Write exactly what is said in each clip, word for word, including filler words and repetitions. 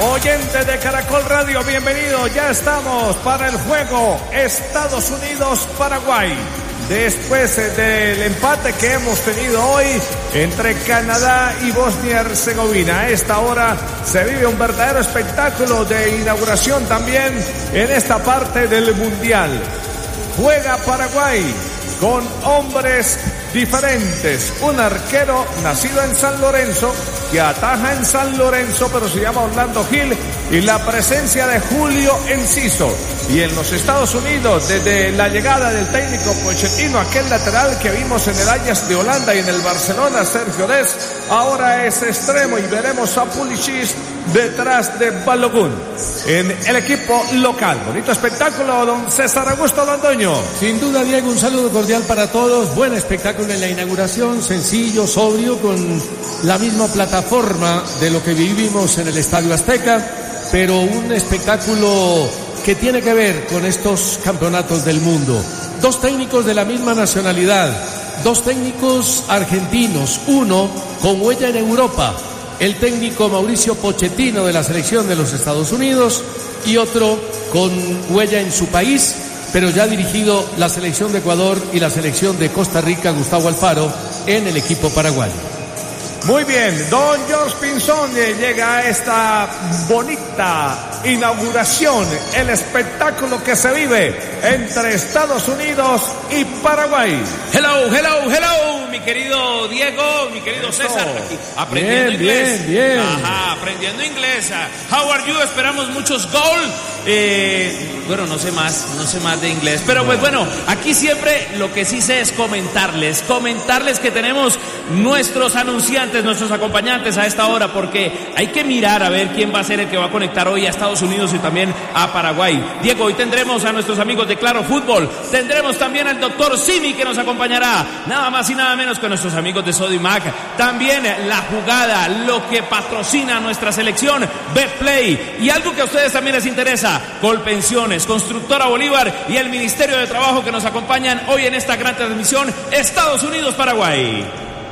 Oyente de Caracol Radio, bienvenido. Ya estamos para el juego Estados Unidos-Paraguay. Después del empate que hemos tenido hoy entre Canadá y Bosnia-Herzegovina. A esta hora se vive un verdadero espectáculo de inauguración también en esta parte del Mundial. Juega Paraguay con hombres diferentes. Un arquero nacido en San Lorenzo, que ataja en San Lorenzo, pero se llama Orlando Gil, y la presencia de Julio Enciso. Y en los Estados Unidos, desde la llegada del técnico Pochettino, aquel lateral que vimos en el Ajax de Holanda y en el Barcelona, Sergio Dest, ahora es extremo, y veremos a Pulisic detrás de Balogun en el equipo local. Bonito espectáculo, don César Augusto Londoño. Sin duda, Diego, un saludo cordial para todos. Buen espectáculo en la inauguración, sencillo, sobrio, con la misma plataforma de lo que vivimos en el Estadio Azteca, pero un espectáculo que tiene que ver con estos campeonatos del mundo. Dos técnicos de la misma nacionalidad, dos técnicos argentinos, uno con huella en Europa, el técnico Mauricio Pochettino de la selección de los Estados Unidos, y otro con huella en su país, pero ya ha dirigido la selección de Ecuador y la selección de Costa Rica, Gustavo Alfaro, en el equipo paraguayo. Muy bien, don George Pinzón llega a esta bonita inauguración, el espectáculo que se vive entre Estados Unidos y Paraguay. Hello, hello, hello, mi querido Diego, mi querido Eso. César, aquí, aprendiendo bien, inglés. Bien, bien. Ajá, aprendiendo inglés. How are you? Esperamos muchos goals. Eh, bueno, no sé más, no sé más de inglés, pero pues bueno, aquí siempre lo que sí sé es comentarles, comentarles que tenemos nuestros anunciantes, nuestros acompañantes a esta hora, porque hay que mirar a ver quién va a ser el que va a conectar hoy a Estados Unidos y también a Paraguay. Diego, hoy tendremos a nuestros amigos de Claro Fútbol, tendremos también al doctor Simi que nos acompañará, nada más y nada menos que nuestros amigos de Sodimac, también la jugada, lo que patrocina nuestra selección, Betplay, y algo que a ustedes también les interesa, Colpensiones, Constructora Bolívar y el Ministerio de Trabajo que nos acompañan hoy en esta gran transmisión Estados Unidos-Paraguay.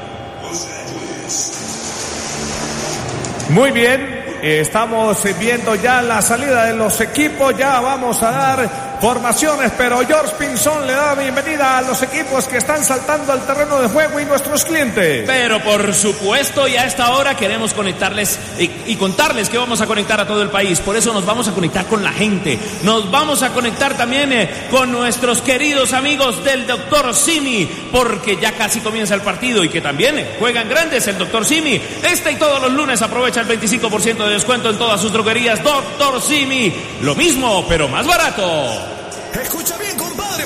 Muy bien, estamos viendo ya la salida de los equipos, ya vamos a dar formaciones, pero George Pinzón le da la bienvenida a los equipos que están saltando al terreno de juego y nuestros clientes. Pero por supuesto, y a esta hora queremos conectarles y, y contarles que vamos a conectar a todo el país, por eso nos vamos a conectar con la gente, nos vamos a conectar también eh, con nuestros queridos amigos del doctor Simi, porque ya casi comienza el partido y que también eh, juegan grandes el doctor Simi. Este y todos los lunes aprovecha el veinticinco por ciento de descuento en todas sus droguerías. doctor Simi, lo mismo pero más barato. Escucha bien, compadre.